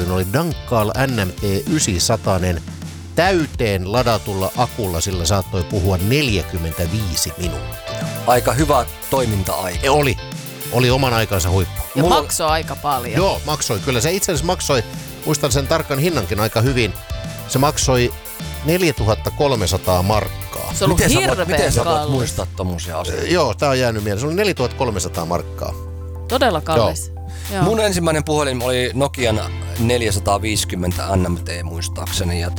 matkapuhelin oli Dankal NMT 900. Täyteen ladatulla akulla sillä saattoi puhua 45 minuuttia. Aika hyvä toiminta-aika. Oli oman aikansa huippu. Ja maksoi aika paljon. Joo, maksoi. Kyllä se itse asiassa maksoi, muistan sen tarkan hinnankin aika hyvin. Se maksoi 4300 markkaa. Se on ollut hirveän Miten sä voit kallis. muistaa tommosia asioita? Joo, tää on jäänyt mieleen. Se oli 4300 markkaa. Todella kallis. Joo. Mun ensimmäinen puhelin oli Nokian 450 NMT muistaakseni. Ja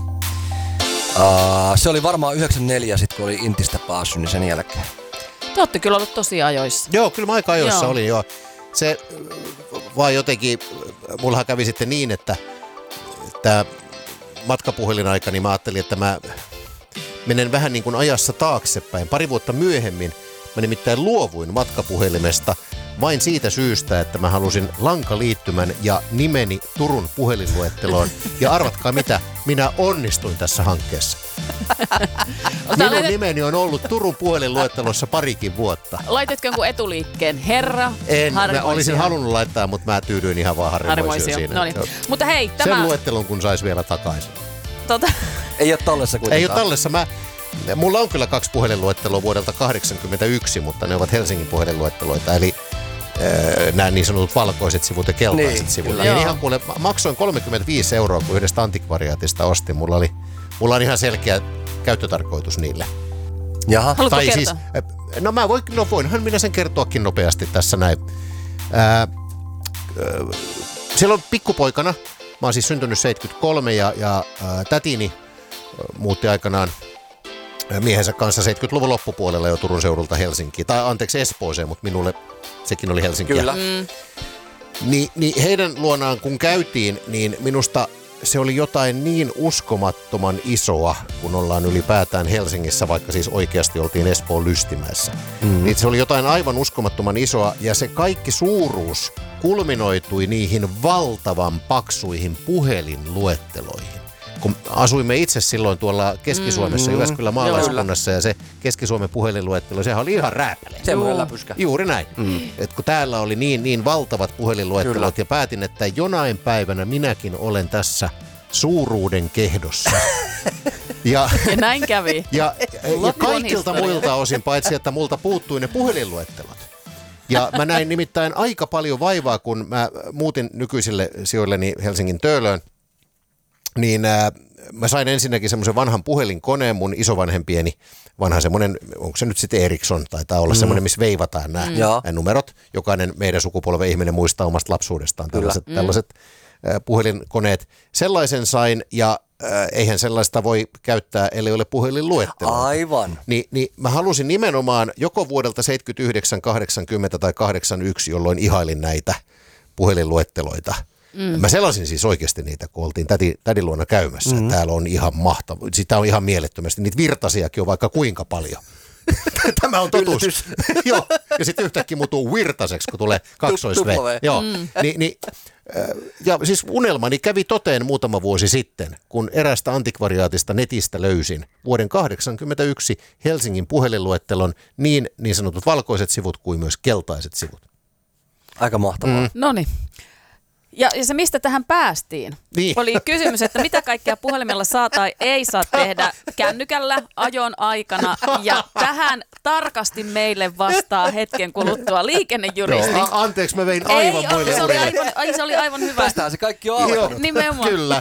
se oli varmaan 94 sit kun oli Intistä päässyt, niin sen jälkeen. Te ootte kyllä ollut tosi ajoissa. Joo, kyllä mä aika ajoissa olin joo. Se vaan jotenkin, mullahan kävi sitten niin, että matkapuhelinaika, niin mä ajattelin, että mä menen vähän niin kuin ajassa taaksepäin. Pari vuotta myöhemmin mä nimittäin luovuin matkapuhelimesta vain siitä syystä, että mä halusin lankaliittymän ja nimeni Turun puhelinluetteloon. Ja arvatkaa mitä, minä onnistuin tässä hankkeessa. Minun nimeni on ollut Turun puhelinluettelossa parikin vuotta. Laititko jonkun etuliikkeen? Herra, Mä olisin halunnut laittaa, mutta mä tyydyin ihan vaan Harri-Moisio siinä. No niin. Mutta hei, tämä... Sen luettelon kun sais vielä takaisin. Ei ole tallessa kuitenkaan. Ei ole tallessa. Mulla on kyllä 2 puhelinluetteloa vuodelta 1981, mutta ne ovat Helsingin puhelinluetteloita, eli nämä niin sanotut valkoiset sivut ja keltaiset sivut. Niin ihan kuule, maksoin 35 €, kun yhdestä antikvariaatista ostin. Mulla on ihan selkeä käyttötarkoitus niille. Jaha. Haluatko kertoa? Voinhan minä sen kertoakin nopeasti tässä näin. Silloin pikkupoikana, mä oon siis syntynyt 73 ja tätini muutti aikanaan miehensä kanssa 70-luvun loppupuolella jo Turun seudulta Helsinkiin. Tai anteeksi Espooseen, mutta minulle sekin oli Helsinkiä. Kyllä. Niin heidän luonaan kun käytiin, niin minusta se oli jotain niin uskomattoman isoa, kun ollaan ylipäätään Helsingissä, vaikka siis oikeasti oltiin Espoon Lystimäessä. Niin se oli jotain aivan uskomattoman isoa ja se kaikki suuruus kulminoitui niihin valtavan paksuihin puhelinluetteloihin. Kun asuimme itse silloin tuolla Keski-Suomessa, Jyväskylän maalaiskunnassa ja se Keski-Suomen puhelinluettelo, sehän oli ihan rääpäle. Semmoinen läpyskä. Juuri näin. Et kun täällä oli niin valtavat puhelinluettelot ja päätin, että jonain päivänä minäkin olen tässä suuruuden kehdossa. Ja näin kävi. Ja kaikilta muilta osin, paitsi että multa puuttui ne puhelinluettelot. Ja mä näin nimittäin aika paljon vaivaa, kun mä muutin nykyisille sijoilleni Helsingin Töölöön. Niin mä sain ensinnäkin semmoisen vanhan puhelinkoneen, mun isovanhempieni, vanha semmoinen, onko se nyt sitten Ericsson, taitaa olla semmoinen, missä veivataan nämä numerot. Jokainen meidän sukupolven ihminen muistaa omasta lapsuudestaan tällaiset puhelinkoneet. Sellaisen sain ja eihän sellaista voi käyttää, ellei ole puhelinluetteloa. Aivan. Niin mä halusin nimenomaan joko vuodelta 79, 80 tai 81, jolloin ihailin näitä puhelinluetteloita. Mä selasin siis oikeasti niitä, kun oltiin tädin luona käymässä. Täällä on ihan mahtava. Sitä on ihan mielettömästi. Niitä virtasiakin on vaikka kuinka paljon. Tämä on totuus. Joo. Ja sitten yhtäkkiä muuttuu virtaseksi, kun tulee kaksois-V. Joo. Ja siis unelmani kävi toteen muutama vuosi sitten, kun erästä antikvariaatista netistä löysin vuoden 1981 Helsingin puhelinluettelon niin sanotut valkoiset sivut kuin myös keltaiset sivut. Aika mahtavaa. Noniin. Ja se mistä tähän päästiin, oli kysymys, että mitä kaikkea puhelimella saa tai ei saa tehdä kännykällä ajon aikana. Ja tähän tarkasti meille vastaa hetken kuluttua liikennejuristi. Joo, anteeksi, mä vein aivan muille urille. Se oli aivan hyvä. Tästähän se kaikki on alkanut. Nimenomaan. Kyllä.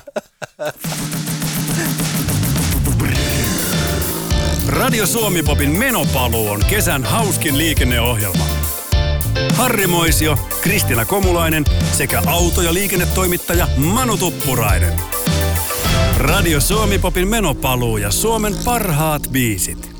Radio Suomi-popin menopaluu on kesän hauskin liikenneohjelma. Harri-Moisio, Kristiina Komulainen sekä auto- ja liikennetoimittaja Manu Tuppurainen. Radio Suomi-popin menopaluu ja Suomen parhaat biisit.